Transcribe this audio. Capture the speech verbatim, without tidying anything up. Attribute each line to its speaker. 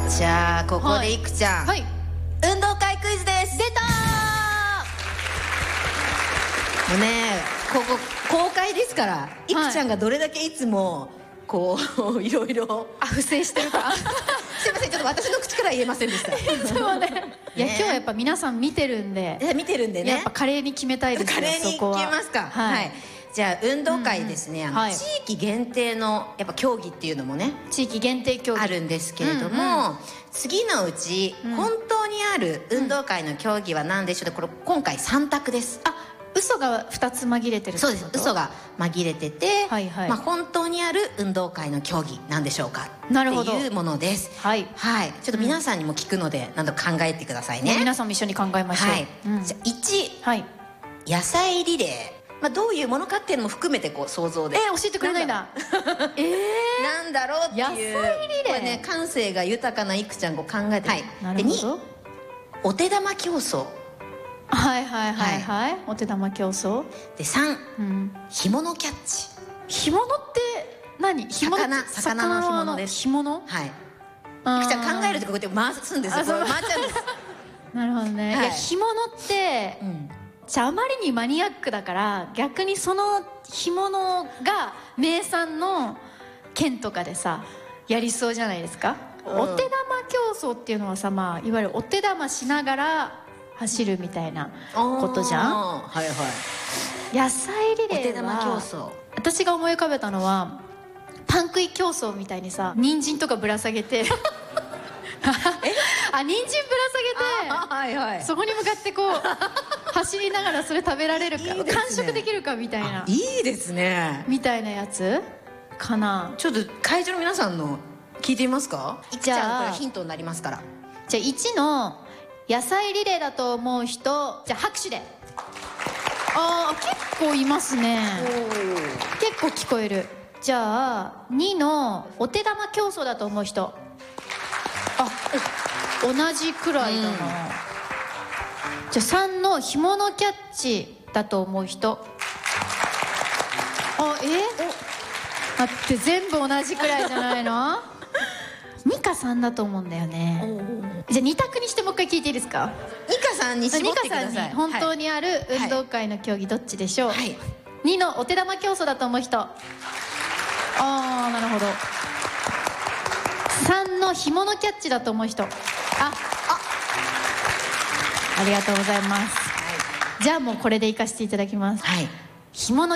Speaker 1: じゃあここでいくちゃん、
Speaker 2: はい、
Speaker 1: 運動会クイズです。
Speaker 2: 出た
Speaker 1: ーもうね、ここ公開ですから、いくちゃんがどれだけいつもこういろいろ
Speaker 2: あ不正してるか
Speaker 1: すいません、ちょっと私の口から言えませんでした
Speaker 2: そうね、いや今日はやっぱ皆さん見てるんで、
Speaker 1: 見てるんでね、
Speaker 2: やっぱ華麗に決めたいですよ。
Speaker 1: 華麗に決めますか。
Speaker 2: はい、
Speaker 1: はい、じゃあ運動会ですね、うんうん、あの、はい、地域限定のやっぱ競技っていうのもね、
Speaker 2: 地域限定競技
Speaker 1: あるんですけれども、うんうん、次のうち、うん、本当にある運動会の競技は何でしょうで、これ今回さん択です。
Speaker 2: あ、嘘がふたつ紛れてる。
Speaker 1: そうです、嘘が紛れてて、
Speaker 2: はいはい、
Speaker 1: まあ、本当にある運動会の競技なんでしょうかっていうものです。はい、はい、ちょっと皆さんにも聞くので、うん、何度か考えてくださいね。
Speaker 2: 皆さんも一緒に考えましょう。はい、
Speaker 1: うん、じゃあいち、はい、野菜リレー。まあ、どういうものかっていうのも含めてこう想像で、
Speaker 2: えー、教えてくれないんだえー、
Speaker 1: なんだろうっていう、
Speaker 2: 野菜リレー、
Speaker 1: これね、感性が豊かないくちゃんこう考えて、はい、
Speaker 2: なるほど。
Speaker 1: でに、お手玉競争。
Speaker 2: はいはいはいはい、はい、お手玉競争
Speaker 1: でさん、うん、干物キャッチ。
Speaker 2: 干物って何？
Speaker 1: 魚、魚の干物です。
Speaker 2: 干物、
Speaker 1: はい、いくちゃん考えるとこうやって回すんですよ。これ回っちゃうんです
Speaker 2: なるほどね、はい、いや干物って、うん、じゃああまりにマニアックだから逆にその干物が名産の県とかでさやりそうじゃないですか、うん、お手玉競争っていうのはさ、まあ、いわゆるお手玉しながら走るみたいなことじゃん。
Speaker 1: はいはい。
Speaker 2: 野菜リレーは
Speaker 1: お手玉競争、
Speaker 2: 私が思い浮かべたのはパン食い競争みたいにさ、人参とかぶら下げてあ、人参ぶら下げて、はいはい、そこに向かってこう走りながらそれ食べられるか、いい、ね、完食できるかみたいな。
Speaker 1: いいですね。
Speaker 2: みたいなやつかな。
Speaker 1: ちょっと会場の皆さんの聞いてみますか。いくちゃん、これヒントになりますから。
Speaker 2: じゃあいちの野菜リレーだと思う人、じゃあ拍手で。あー、結構いますね。結構聞こえる。じゃあにのお手玉競争だと思う人、あ、同じくらいだな、うん、じゃあさんの干物キャッチだと思う人、あ、え待って、全部同じくらいじゃないのにかさんだと思うんだよね。じゃあに択にしてもう一回聞いていいですか。
Speaker 1: にかさんに絞ってください。
Speaker 2: にかさんに本当にある運動会の競技どっちでしょう。はい、にのお手玉競争だと思う人、あー、なるほど。さんの干物キャッチだと思う人、あ、あ、ありがとうございます。はい、じゃあもうこれでいかせていただきます。はい、干物